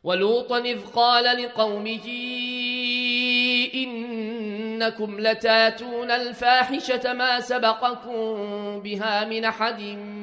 ولوطا إذ قال لقومه إنكم لتاتون الفاحشة ما سبقكم بها من أحد